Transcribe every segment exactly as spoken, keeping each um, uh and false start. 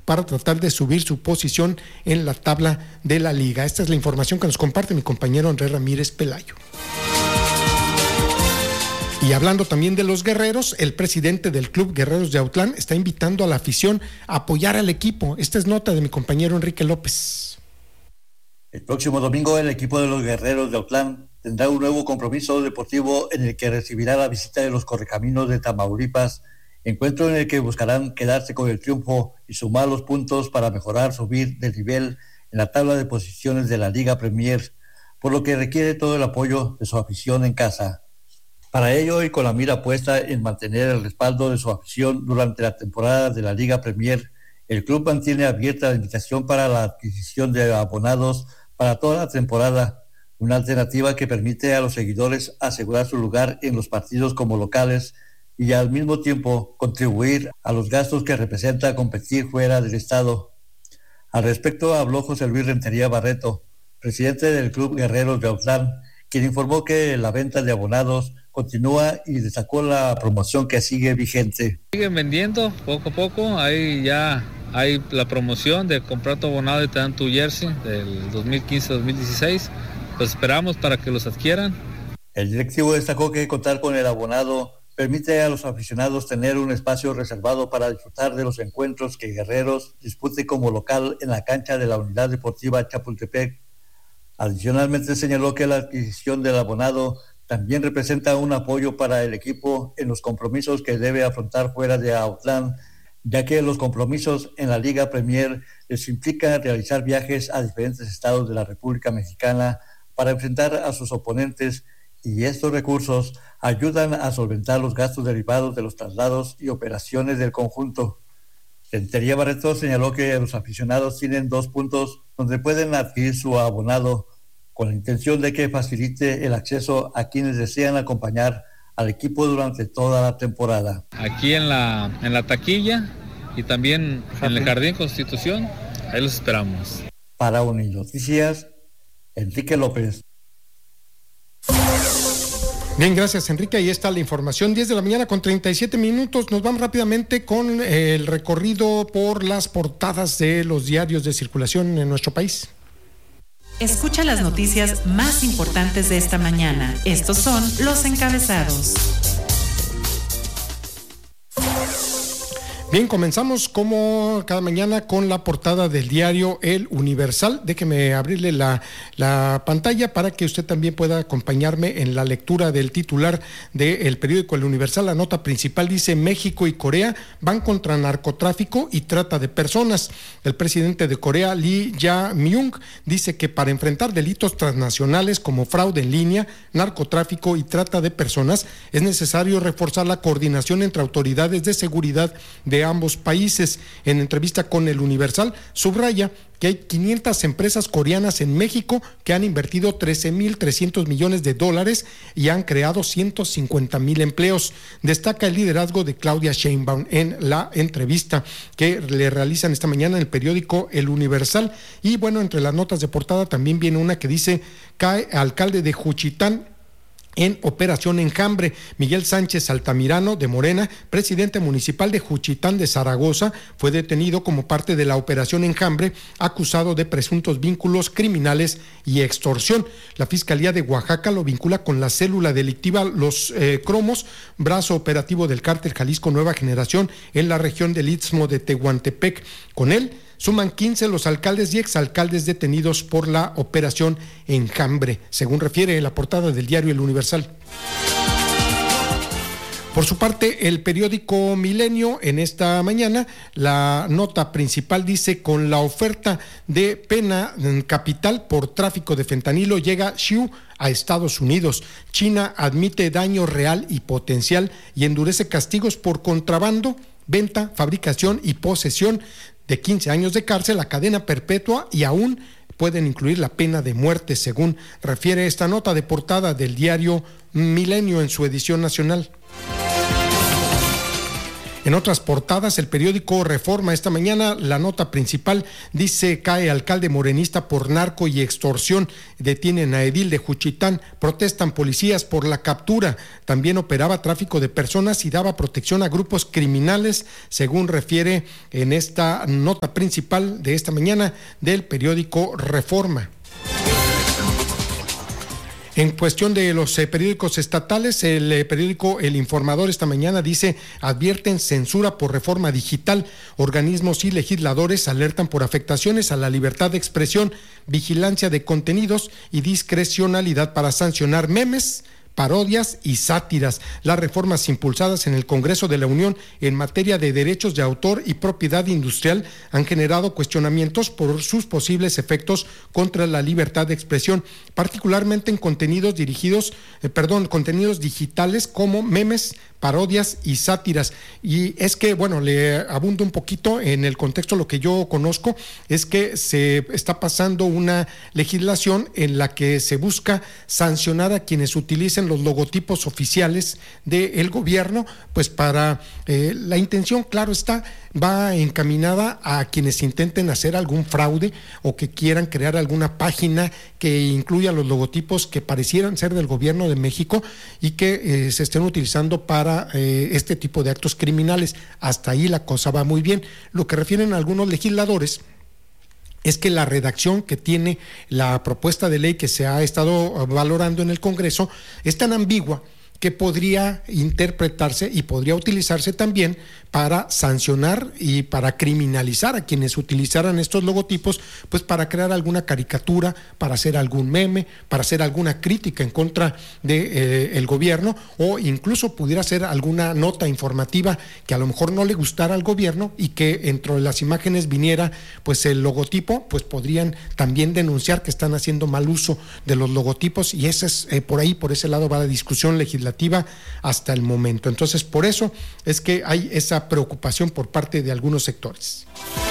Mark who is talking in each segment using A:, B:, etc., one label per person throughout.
A: para tratar de subir su posición en la tabla de la liga. Esta es la información que nos comparte mi compañero Andrés Ramírez Pelayo. Y hablando también de los guerreros, el presidente del Club Guerreros de Autlán está invitando a la afición a apoyar al equipo. Esta es nota de mi compañero Enrique López.
B: El próximo domingo el equipo de los Guerreros de Autlán tendrá un nuevo compromiso deportivo en el que recibirá la visita de los Correcaminos de Tamaulipas, encuentro en el que buscarán quedarse con el triunfo y sumar los puntos para mejorar, subir de nivel en la tabla de posiciones de la Liga Premier, por lo que requiere todo el apoyo de su afición en casa. Para ello, y con la mira puesta en mantener el respaldo de su afición durante la temporada de la Liga Premier, el club mantiene abierta la invitación para la adquisición de abonados para toda la temporada, una alternativa que permite a los seguidores asegurar su lugar en los partidos como locales y al mismo tiempo contribuir a los gastos que representa competir fuera del estado. Al respecto habló José Luis Rentería Barreto, presidente del Club Guerreros de Autlán, quien informó que la venta de abonados continúa y destacó la promoción que sigue vigente.
C: Siguen vendiendo poco a poco, ahí ya hay la promoción de comprar tu abonado y te dan tu jersey del dos mil quince dos mil dieciséis, pues esperamos para que los adquieran.
B: El directivo destacó que contar con el abonado permite a los aficionados tener un espacio reservado para disfrutar de los encuentros que Guerreros dispute como local en la cancha de la Unidad Deportiva Chapultepec. Adicionalmente señaló que la adquisición del abonado también representa un apoyo para el equipo en los compromisos que debe afrontar fuera de Autlán, ya que los compromisos en la Liga Premier les implica realizar viajes a diferentes estados de la República Mexicana para enfrentar a sus oponentes, y estos recursos ayudan a solventar los gastos derivados de los traslados y operaciones del conjunto. Rentería Barreto señaló que los aficionados tienen dos puntos donde pueden adquirir su abonado, con la intención de que facilite el acceso a quienes desean acompañar al equipo durante toda la temporada.
C: Aquí en la, en la taquilla y también en el Jardín Constitución, ahí los esperamos.
B: Para Unidoticias, Enrique López.
A: Bien, gracias Enrique, ahí está la información. Diez de la mañana con treinta y siete minutos, nos vamos rápidamente con el recorrido por las portadas de los diarios de circulación en nuestro país.
D: Escucha las noticias más importantes de esta mañana. Estos son los encabezados.
A: Bien, comenzamos como cada mañana con la portada del diario El Universal. Déjeme abrirle la, la pantalla para que usted también pueda acompañarme en la lectura del titular del periódico El Universal. La nota principal dice: México y Corea van contra narcotráfico y trata de personas. El presidente de Corea, Lee Jae-myung, dice que para enfrentar delitos transnacionales como fraude en línea, narcotráfico y trata de personas es necesario reforzar la coordinación entre autoridades de seguridad de ambos países. En entrevista con El Universal, subraya que hay quinientas empresas coreanas en México que han invertido trece mil trescientos millones de dólares y han creado ciento cincuenta mil empleos. Destaca el liderazgo de Claudia Sheinbaum en la entrevista que le realizan esta mañana en el periódico El Universal. Y bueno, entre las notas de portada también viene una que dice: cae alcalde de Juchitán en Operación Enjambre. Miguel Sánchez Altamirano, de Morena, presidente municipal de Juchitán de Zaragoza, fue detenido como parte de la Operación Enjambre, acusado de presuntos vínculos criminales y extorsión. La Fiscalía de Oaxaca lo vincula con la célula delictiva Los eh, Cromos, brazo operativo del cártel Jalisco Nueva Generación en la región del Istmo de Tehuantepec. Con él suman quince los alcaldes y exalcaldes detenidos por la Operación Enjambre, según refiere la portada del diario El Universal. Por su parte, el periódico Milenio, en esta mañana, la nota principal dice: con la oferta de pena capital por tráfico de fentanilo, llega Xiu a Estados Unidos. China admite daño real y potencial y endurece castigos por contrabando, venta, fabricación y posesión, de quince años de cárcel a cadena perpetua, y aún pueden incluir la pena de muerte, según refiere esta nota de portada del diario Milenio en su edición nacional. En otras portadas, el periódico Reforma esta mañana, la nota principal dice: cae alcalde morenista por narco y extorsión, detienen a edil de Juchitán, protestan policías por la captura, también operaba tráfico de personas y daba protección a grupos criminales, según refiere en esta nota principal de esta mañana del periódico Reforma. En cuestión de los eh, periódicos estatales, el eh, periódico El Informador esta mañana dice: advierten censura por reforma digital, organismos y legisladores alertan por afectaciones a la libertad de expresión, vigilancia de contenidos y discrecionalidad para sancionar memes, parodias y sátiras. Las reformas impulsadas en el Congreso de la Unión en materia de derechos de autor y propiedad industrial han generado cuestionamientos por sus posibles efectos contra la libertad de expresión, particularmente en contenidos dirigidos, eh, perdón, contenidos digitales como memes, parodias y sátiras. Y es que, bueno, le abundo un poquito en el contexto. Lo que yo conozco es que se está pasando una legislación en la que se busca sancionar a quienes utilicen los logotipos oficiales del gobierno, pues para eh, la intención, claro está, va encaminada a quienes intenten hacer algún fraude o que quieran crear alguna página que incluya los logotipos que parecieran ser del gobierno de México y que eh, se estén utilizando para eh, este tipo de actos criminales. Hasta ahí la cosa va muy bien. Lo que refieren algunos legisladores es que la redacción que tiene la propuesta de ley que se ha estado valorando en el Congreso es tan ambigua que podría interpretarse y podría utilizarse también para sancionar y para criminalizar a quienes utilizaran estos logotipos, pues para crear alguna caricatura, para hacer algún meme, para hacer alguna crítica en contra del de, eh, gobierno, o incluso pudiera ser alguna nota informativa que a lo mejor no le gustara al gobierno y que entre las imágenes viniera pues el logotipo, pues podrían también denunciar que están haciendo mal uso de los logotipos, y ese es eh, por ahí, por ese lado va la discusión legislativa hasta el momento. Entonces, por eso es que hay esa preocupación por parte de algunos sectores.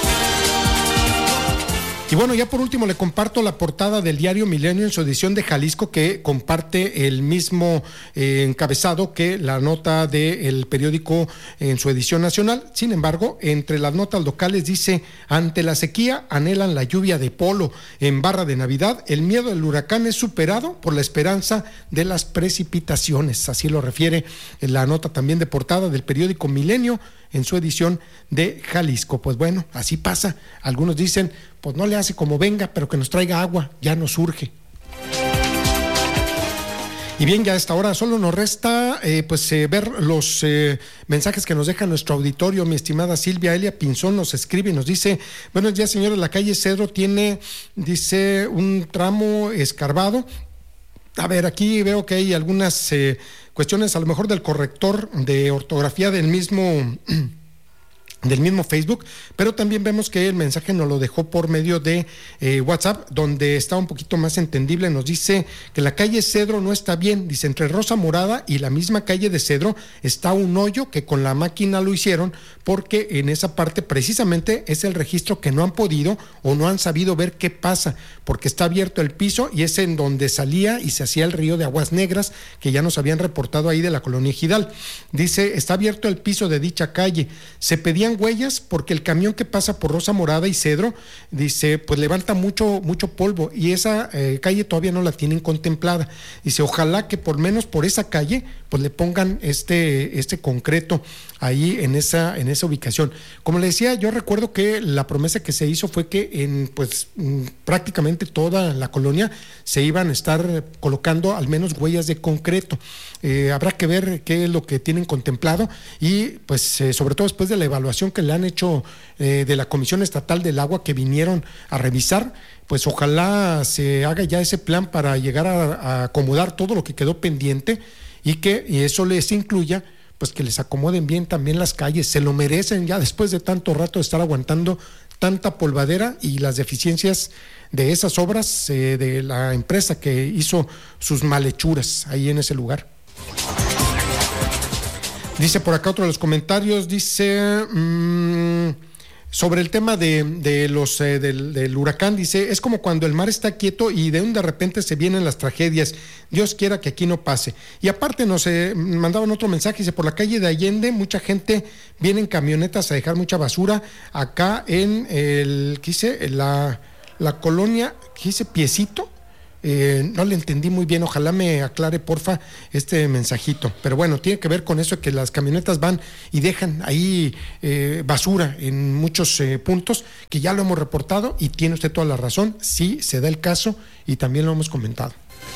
A: Y bueno, ya por último le comparto la portada del diario Milenio en su edición de Jalisco, que comparte el mismo eh, encabezado que la nota del periódico en su edición nacional. Sin embargo, entre las notas locales dice: ante la sequía anhelan la lluvia de polo. En barra de Navidad, el miedo del huracán es superado por la esperanza de las precipitaciones. Así lo refiere en la nota también de portada del periódico Milenio en su edición de Jalisco. Pues bueno, así pasa. Algunos dicen, pues no le hace como venga, pero que nos traiga agua, ya nos urge. Y bien, ya a esta hora solo nos resta eh, pues eh, ver los eh, mensajes que nos deja nuestro auditorio. Mi estimada Silvia Elia Pinzón nos escribe y nos dice: buenos días, señores, la calle Cedro tiene, dice, un tramo escarbado. A ver, aquí veo que hay algunas eh, cuestiones, a lo mejor del corrector de ortografía del mismo del mismo Facebook, pero también vemos que el mensaje nos lo dejó por medio de eh, WhatsApp, donde está un poquito más entendible. Nos dice que la calle Cedro no está bien, dice: entre Rosa Morada y la misma calle de Cedro está un hoyo que con la máquina lo hicieron, porque en esa parte precisamente es el registro que no han podido o no han sabido ver qué pasa, porque está abierto el piso y es en donde salía y se hacía el río de aguas negras, que ya nos habían reportado ahí de la colonia Ejidal. Dice: está abierto el piso de dicha calle, se pedían huellas porque el camión que pasa por Rosa Morada y Cedro, dice, pues levanta mucho mucho polvo, y esa eh, calle todavía no la tienen contemplada. Dice: ojalá que por menos por esa calle pues le pongan este este concreto ahí en esa en esa ubicación. Como le decía, yo recuerdo que la promesa que se hizo fue que en pues prácticamente toda la colonia se iban a estar colocando al menos huellas de concreto. Eh, habrá que ver qué es lo que tienen contemplado, y pues eh, sobre todo después de la evaluación que le han hecho eh, de la Comisión Estatal del Agua, que vinieron a revisar, pues ojalá se haga ya ese plan para llegar a, a acomodar todo lo que quedó pendiente, y que y eso les incluya pues que les acomoden bien también las calles. Se lo merecen ya después de tanto rato de estar aguantando tanta polvadera y las deficiencias de esas obras eh, de la empresa que hizo sus malhechuras ahí en ese lugar. Dice por acá otro de los comentarios, dice... Mmm, sobre el tema de, de los eh, del, del huracán, dice, es como cuando el mar está quieto y de un de repente se vienen las tragedias. Dios quiera que aquí no pase. Y aparte nos eh, mandaban otro mensaje, dice, por la calle de Allende mucha gente viene en camionetas a dejar mucha basura acá en el, ¿qué dice? La, la colonia, ¿qué dice? Piecito. Eh, no le entendí muy bien, ojalá me aclare porfa este mensajito, pero bueno, tiene que ver con eso de que las camionetas van y dejan ahí eh, basura en muchos eh, puntos, que ya lo hemos reportado y tiene usted toda la razón, sí se da el caso y también lo hemos comentado.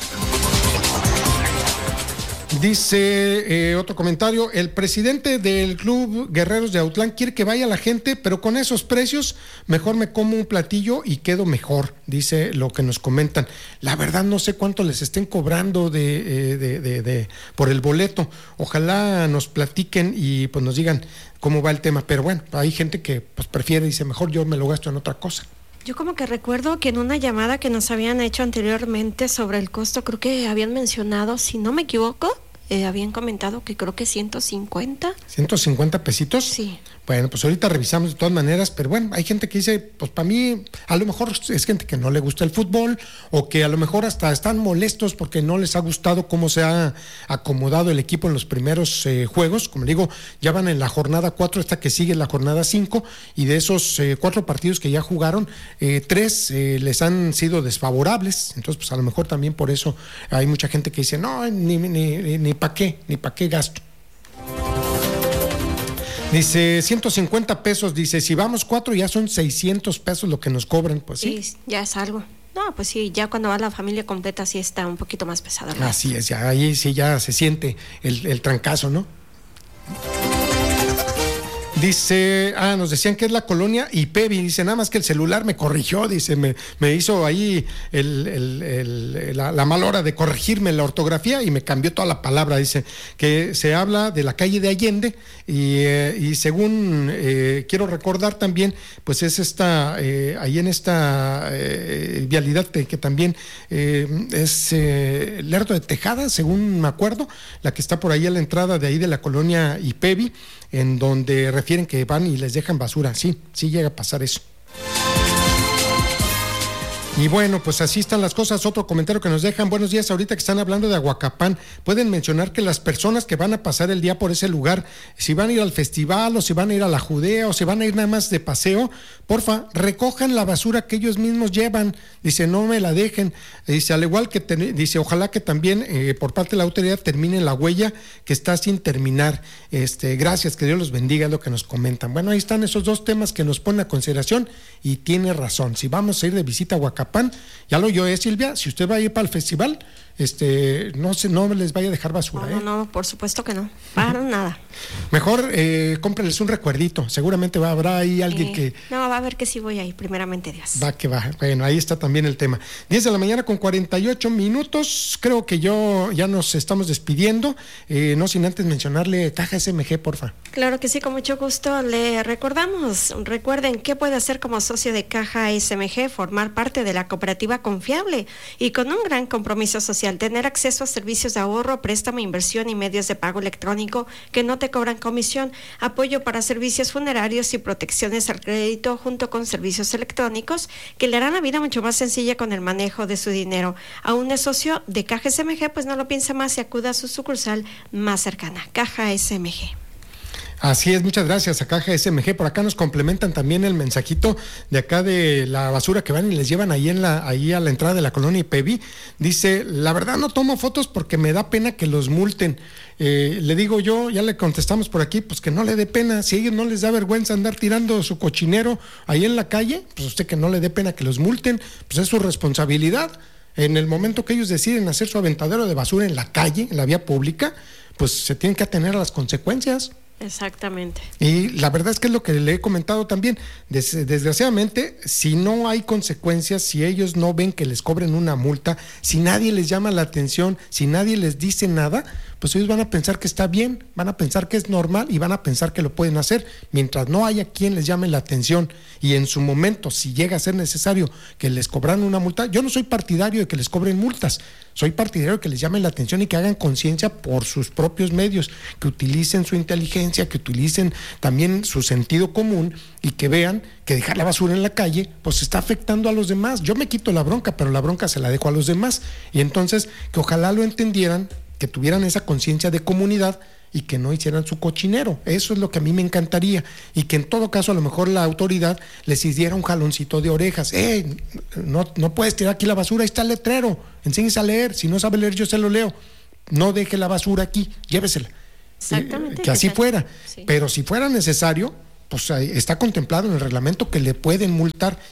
A: Dice eh, otro comentario, el presidente del Club Guerreros de Autlán quiere que vaya la gente, pero con esos precios mejor me como un platillo y quedo mejor, dice lo que nos comentan. La verdad no sé cuánto les estén cobrando de, eh, de, de, de por el boleto, ojalá nos platiquen y pues nos digan cómo va el tema, pero bueno, hay gente que pues prefiere, dice, mejor yo me lo gasto en otra cosa.
E: Yo como que recuerdo que en una llamada que nos habían hecho anteriormente sobre el costo, creo que habían mencionado, si no me equivoco, eh, habían comentado que creo que ciento cincuenta.
A: ¿ciento cincuenta pesitos?
E: Sí.
A: Bueno, pues ahorita revisamos de todas maneras, pero bueno, hay gente que dice, pues para mí, a lo mejor es gente que no le gusta el fútbol o que a lo mejor hasta están molestos porque no les ha gustado cómo se ha acomodado el equipo en los primeros eh, juegos. Como digo, ya van en la jornada cuatro, esta que sigue la jornada cinco, y de esos eh, cuatro partidos que ya jugaron, eh, tres eh, les han sido desfavorables. Entonces, pues a lo mejor también por eso hay mucha gente que dice, no, ni, ni, ni, ni para qué, ni para qué gasto. Dice ciento cincuenta pesos, dice, si vamos cuatro ya son seiscientos pesos lo que nos cobran, pues sí.
E: Sí, ya es algo. No, pues sí, ya cuando va la familia completa sí está un poquito más pesado, ¿no?
A: Así es, ya ahí sí ya se siente el, el trancazo, ¿no? Dice, ah, nos decían que es la colonia Ipevi, dice, nada más que el celular me corrigió, dice, me, me hizo ahí el, el, el, la, la mala hora de corregirme la ortografía y me cambió toda la palabra, dice, que se habla de la calle de Allende y, eh, y según eh, quiero recordar también, pues es esta, eh, ahí en esta eh, vialidad que, que también eh, es eh, Lerdo de Tejada, según me acuerdo, la que está por ahí a la entrada de ahí de la colonia Ipevi, en donde refieren que van y les dejan basura. Sí, sí llega a pasar eso. Y bueno, pues así están las cosas. Otro comentario que nos dejan, buenos días, ahorita que están hablando de Aguacapán, pueden mencionar que las personas que van a pasar el día por ese lugar, si van a ir al festival o si van a ir a la Judea o si van a ir nada más de paseo, porfa, recojan la basura que ellos mismos llevan, dice, no me la dejen, dice, al igual que, ten, dice, ojalá que también eh, por parte de la autoridad termine la huella que está sin terminar, este, gracias, que Dios los bendiga, es lo que nos comentan. Bueno, ahí están esos dos temas que nos ponen a consideración y tiene razón, si vamos a ir de visita a Aguacapán, ya lo oyó, ¿eh, Silvia? Si usted va a ir para el festival, este, no se, no les vaya a dejar basura.
E: No,
A: ¿eh?
E: no, no, por supuesto que no, para nada.
A: Mejor eh, cómprenles un recuerdito, seguramente va, habrá ahí alguien
E: eh,
A: que...
E: No, va a ver que sí voy a ir, primeramente Dios.
A: Va que va, bueno, ahí está también el tema. diez de la mañana con cuarenta y ocho minutos, creo que yo ya nos estamos despidiendo, eh, no sin antes mencionarle Caja S M G, porfa.
E: Claro que sí, con mucho gusto. Le recordamos, recuerden qué puede hacer como socio de Caja S M G, formar parte de la cooperativa confiable y con un gran compromiso social, tener acceso a servicios de ahorro, préstamo, inversión y medios de pago electrónico que no te cobran comisión, apoyo para servicios funerarios y protecciones al crédito junto con servicios electrónicos que le harán la vida mucho más sencilla con el manejo de su dinero. Aún es socio de Caja S M G, pues no lo piense más y acuda a su sucursal más cercana. Caja S M G.
A: Así es, muchas gracias a Caja S M G. Por acá nos complementan también el mensajito de acá de la basura que van y les llevan ahí en la ahí a la entrada de la colonia Ipevi. Dice, la verdad no tomo fotos porque me da pena que los multen. Eh, le digo yo, ya le contestamos por aquí, pues que no le dé pena. Si a ellos no les da vergüenza andar tirando su cochinero ahí en la calle, pues usted que no le dé pena que los multen, pues es su responsabilidad. En el momento que ellos deciden hacer su aventadero de basura en la calle, en la vía pública, pues se tienen que atener a las consecuencias.
E: Exactamente.
A: Y la verdad es que es lo que le he comentado también, Des, desgraciadamente, si no hay consecuencias, si ellos no ven que les cobren una multa, si nadie les llama la atención, si nadie les dice nada, pues ellos van a pensar que está bien, van a pensar que es normal y van a pensar que lo pueden hacer, mientras no haya quien les llame la atención. Y en su momento, si llega a ser necesario que les cobran una multa, yo no soy partidario de que les cobren multas, soy partidario de que les llamen la atención y que hagan conciencia por sus propios medios, que utilicen su inteligencia, que utilicen también su sentido común y que vean que dejar la basura en la calle pues está afectando a los demás. Yo me quito la bronca, pero la bronca se la dejo a los demás. Y entonces que ojalá lo entendieran, que tuvieran esa conciencia de comunidad y que no hicieran su cochinero. Eso es lo que a mí me encantaría, y que en todo caso a lo mejor la autoridad les hiciera un jaloncito de orejas. ¡Eh! No, no puedes tirar aquí la basura, ahí está el letrero, enséñese a leer, si no sabe leer yo se lo leo. No deje la basura aquí, llévesela.
E: Exactamente.
A: Eh, que así fuera.
E: Sí.
A: Pero si fuera necesario, pues está contemplado en el reglamento que le pueden multar